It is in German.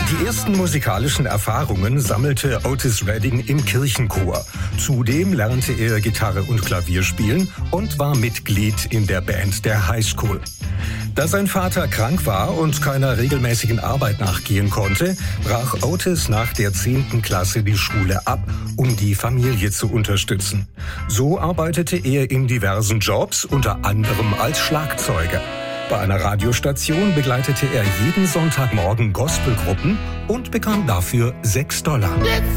Die ersten musikalischen Erfahrungen sammelte Otis Redding im Kirchenchor. Zudem lernte er Gitarre und Klavier spielen und war Mitglied in der Band der Highschool. Da sein Vater krank war und keiner regelmäßigen Arbeit nachgehen konnte, brach Otis nach der 10. Klasse die Schule ab, um die Familie zu unterstützen. So arbeitete er in diversen Jobs, unter anderem als Schlagzeuger. Bei einer Radiostation begleitete er jeden Sonntagmorgen Gospelgruppen und bekam dafür $6.